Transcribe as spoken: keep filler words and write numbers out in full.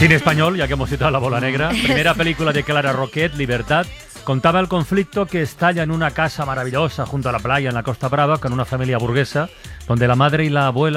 Cine español, ya que hemos citado La Bola Negra. Primera película de Clara Roquet, Libertad. Contaba el conflicto que estalla en una casa maravillosa junto a la playa en la Costa Brava con una familia burguesa, donde la madre y la abuela